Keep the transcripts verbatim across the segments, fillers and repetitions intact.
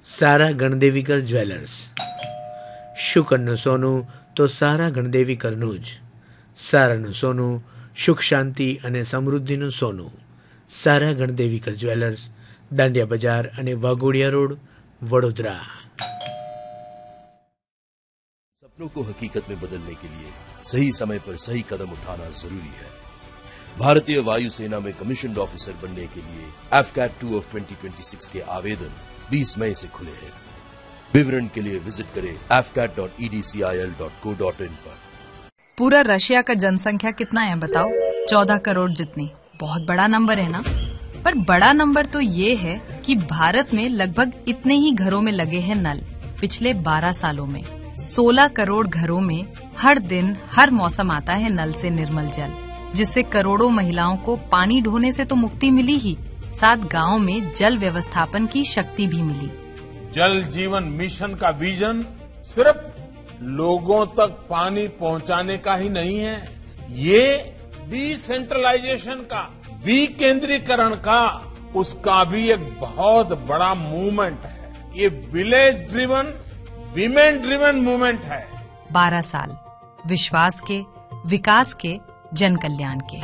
સારા ગણદેવીકર jewellers. શુકરનું સોનું તો સારા ગણદેવીકરનું જ. સારાનું સોનું સુખ શાંતિ અને સમૃદ્ધિનું સોનું. સારા ગણદેવીકર જ્વેલર્સ, દાંડિયા બજાર અને વાઘોડિયા રોડ, વડોદરા. सपनों को हकीकत में बदलने के लिए सही समय पर सही कदम उठाना जरूरी है. भारतीय वायुसेना में कमीशन्ड ऑफिसर बनने के लिए AFCAT two of twenty twenty six के आवेदन बीस मई से खुले हैं. विवरण के लिए विजिट करें F cat dot E D C I L dot co dot in पर. पूरा रशिया का जनसंख्या कितना है बताओ? चौदह करोड़ जितनी. बहुत बड़ा नंबर है ना? पर बड़ा नंबर तो ये है कि भारत में लगभग इतने ही घरों में लगे हैं नल. पिछले बारह सालों में सोलह करोड़ घरों में हर दिन हर मौसम आता है नल से निर्मल जल, जिससे करोड़ों महिलाओं को पानी ढोने से तो मुक्ति मिली ही, साथ गांव में जल व्यवस्थापन की शक्ति भी मिली. जल जीवन मिशन का विजन सिर्फ लोगों तक पानी पहुंचाने का ही नहीं है, ये डिसेंट्रलाइजेशन का, विकेंद्रीकरण का, उसका भी एक बहुत बड़ा मूवमेंट है. ये village driven, women driven movement है. बारह साल विश्वास के, विकास के, जन कल्याण के.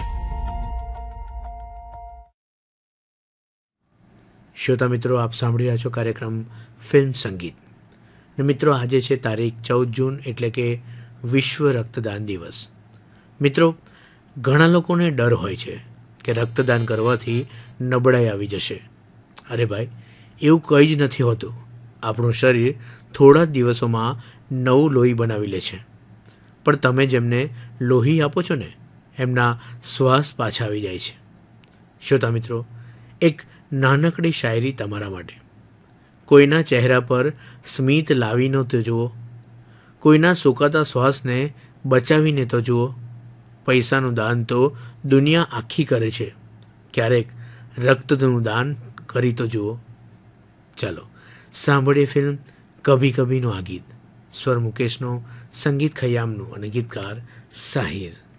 શ્રોતા મિત્રો, આપ સાંભળી રહ્યા છો કાર્યક્રમ ફિલ્મ સંગીત. ને મિત્રો, આજે છે તારીખ ચૌદ જૂન, એટલે કે વિશ્વ રક્તદાન દિવસ. મિત્રો, ઘણા લોકોને ડર હોય છે કે રક્તદાન કરવાથી નબળાઈ આવી જશે. અરે ભાઈ, એવું કંઈ જ નથી હોતું. આપણું શરીર થોડા જ દિવસોમાં નવું લોહી બનાવી લે છે. પણ તમે જેમને લોહી આપો છો ને, એમના શ્વાસ પાછા આવી જાય છે. શ્રોતા મિત્રો, એક નાનકડી શાયરી તમારા માટે. કોઈના ચહેરા પર સ્મિત લાવીને તો જુઓ, કોઈના સુકાતા શ્વાસને બચાવીને તો જુઓ. પૈસાનું દાન તો દુનિયા આખી કરે છે, ક્યારેક રક્તનું દાન કરી તો જુઓ. ચાલો સાંભળીએ ફિલ્મ કભી કભીનું આ ગીત. સ્વર મુકેશનો, સંગીત ખયામનું અને ગીતકાર સાહિર.